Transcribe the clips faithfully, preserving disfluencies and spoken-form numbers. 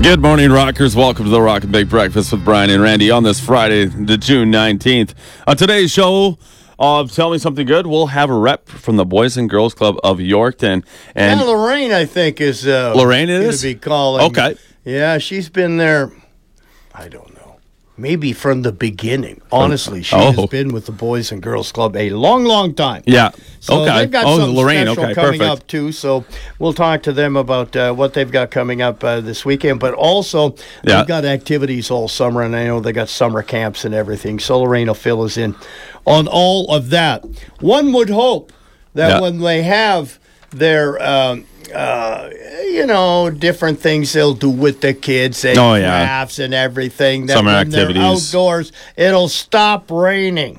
Good morning, Rockers. Welcome to the Rock and Bake Breakfast with Brian and Randy on this Friday, the June nineteenth. On today's show of Tell Me Something Good, we'll have a rep from the Boys and Girls Club of Yorkton. And yeah, Lorraine, I think, is uh, Lorraine going is? to be calling. Okay. Yeah, she's been there, I don't know, maybe from the beginning. Honestly, she Oh. has been with the Boys and Girls Club a long, long time. Yeah. So okay. they've got oh, something Lorraine. special Okay, coming perfect. up, too. So we'll talk to them about uh, what they've got coming up uh, this weekend. But also, Yeah. they've got activities all summer, and I know they got summer camps and everything. So Lorraine will fill us in on all of that. One would hope that Yeah. when they have their... Um, uh, you know, different things they'll do with the kids, and Oh, yeah. crafts and everything. That Summer when they're activities. outdoors, it'll stop raining.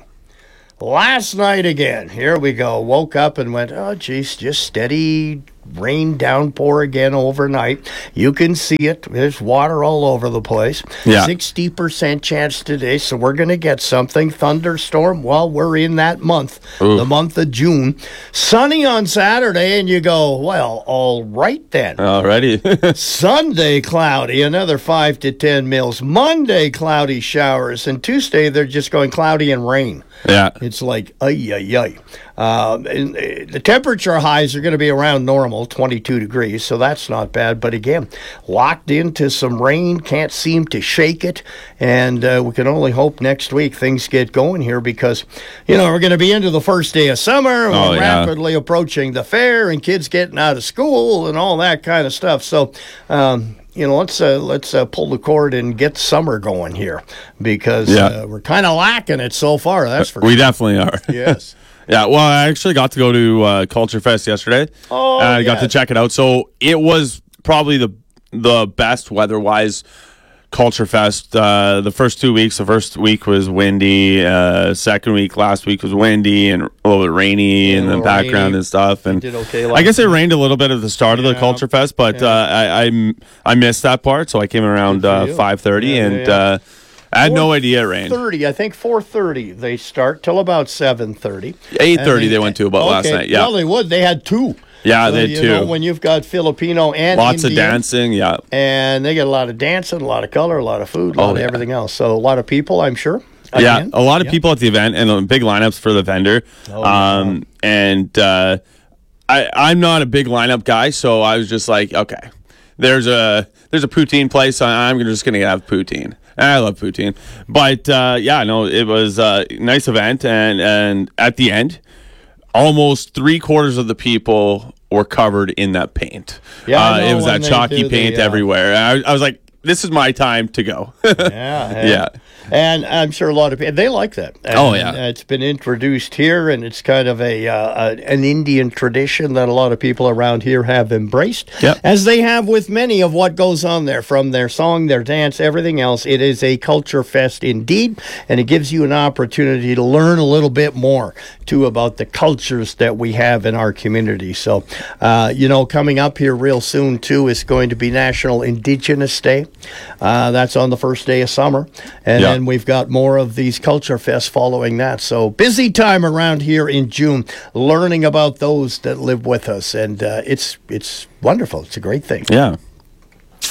Last night again, here we go. Woke up and went, oh, geez, just steady rain downpour again overnight. You can see it. There's water all over the place. Yeah. sixty percent chance today, so we're going to get something. Thunderstorm, well, we're in that month, Ooh. the month of June. Sunny on Saturday, and you go, well, all right then. Alrighty. Sunday, cloudy, another five to ten mils. Monday, cloudy showers. And Tuesday, they're just going cloudy and rain. yeah. It's like, ay, ay, ay. Um, and uh, the temperature highs are going to be around normal, twenty-two degrees, so that's not bad. But again, locked into some rain, can't seem to shake it. And uh, we can only hope next week things get going here because, you know, we're going to be into the first day of summer. Oh, We're yeah. rapidly approaching the fair and kids getting out of school and all that kind of stuff. So, um, you know, let's uh, let's uh, pull the cord and get summer going here because Yeah. uh, we're kind of lacking it so far. That's for We sure. definitely are. Yes. Yeah, well, I actually got to go to uh, Culture Fest yesterday. Oh, and I got to yes. check it out. So it was probably the the best weather-wise Culture Fest. Uh, the first two weeks, the first week was windy. Uh, second week, last week was windy and a little bit rainy Yeah, in a the little background rainy. and stuff. And did okay I last guess it rained a little bit at the start of the Yeah. Culture Fest, but Yeah. uh, I, I I missed that part, so I came around Good for uh, you. five thirty, Yeah, and yeah, yeah. Uh, I had no idea it rained. Thirty, I think four thirty. They start till about seven thirty. eight thirty they went to about last night, yeah. Well, they would. They had two. Yeah, So, they you had two. know, when you've got Filipino and Lots Indian, of dancing, yeah. and they get a lot of dancing, a lot of color, a lot of food, a lot Oh, of yeah. everything else. So a lot of people, I'm sure. Yeah, Again. a lot of Yeah. people at the event and uh, big lineups for the vendor. Oh, yeah. um, and uh, I, I'm not a big lineup guy, so I was just like, okay, there's a there's a poutine place. I- I'm just gonna have poutine. And I love poutine, but uh, yeah, no, it was a nice event, and and at the end, almost three quarters of the people were covered in that paint. Yeah, I uh, know it was when that they chalky do the, paint uh, everywhere. I, I was like, this is my time to go. Yeah, Yeah. and I'm sure a lot of people they like that. And, Oh, yeah. it's been introduced here, and it's kind of a, uh, a an Indian tradition that a lot of people around here have embraced, Yep. as they have with many of what goes on there, from their song, their dance, everything else. It is a culture fest indeed, and it gives you an opportunity to learn a little bit more too about the cultures that we have in our community. So, uh, you know, coming up here real soon too is going to be National Indigenous Day. Uh, that's on the first day of summer. And Yeah. then we've got more of these culture fests following that. So busy time around here in June, learning about those that live with us. And uh, it's it's wonderful. It's a great thing. Yeah.